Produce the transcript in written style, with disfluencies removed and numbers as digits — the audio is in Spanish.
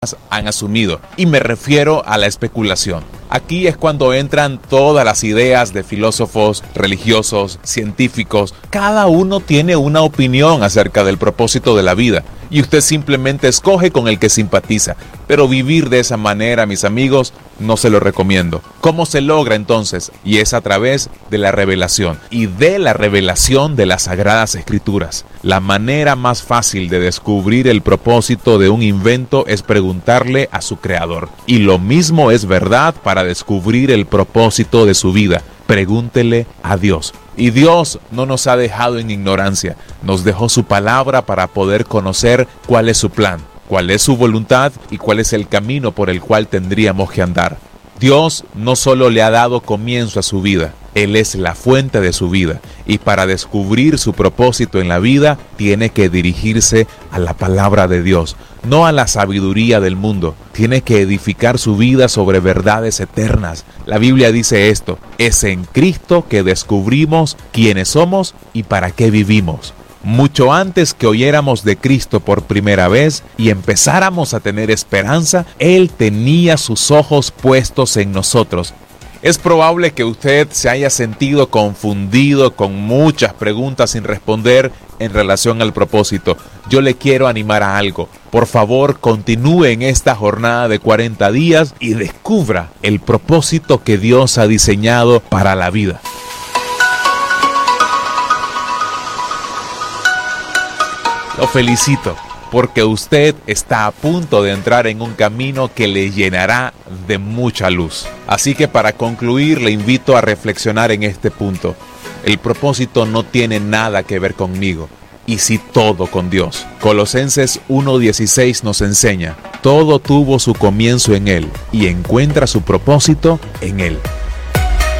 han asumido, y me refiero a la especulación. Aquí es cuando entran todas las ideas de filósofos, religiosos, científicos. Cada uno tiene una opinión acerca del propósito de la vida y usted simplemente escoge con el que simpatiza. Pero vivir de esa manera, mis amigos, no se lo recomiendo. ¿Cómo se logra entonces? Y es a través de la revelación y de la revelación de las Sagradas Escrituras. La manera más fácil de descubrir el propósito de un invento es preguntarle a su creador. Y lo mismo es verdad para descubrir el propósito de su vida. Pregúntele a Dios. Y Dios no nos ha dejado en ignorancia. Nos dejó su palabra para poder conocer cuál es su plan, cuál es su voluntad y cuál es el camino por el cual tendríamos que andar. Dios no solo le ha dado comienzo a su vida, Él es la fuente de su vida. Y para descubrir su propósito en la vida, tiene que dirigirse a la palabra de Dios, no a la sabiduría del mundo. Tiene que edificar su vida sobre verdades eternas. La Biblia dice esto: es en Cristo que descubrimos quiénes somos y para qué vivimos. Mucho antes que oyéramos de Cristo por primera vez y empezáramos a tener esperanza, Él tenía sus ojos puestos en nosotros. Es probable que usted se haya sentido confundido con muchas preguntas sin responder en relación al propósito. Yo le quiero animar a algo. Por favor, continúe en esta jornada de 40 días y descubra el propósito que Dios ha diseñado para la vida. Lo felicito, porque usted está a punto de entrar en un camino que le llenará de mucha luz. Así que para concluir, le invito a reflexionar en este punto. El propósito no tiene nada que ver conmigo, y sí todo con Dios. Colosenses 1:16 nos enseña: todo tuvo su comienzo en Él, y encuentra su propósito en Él.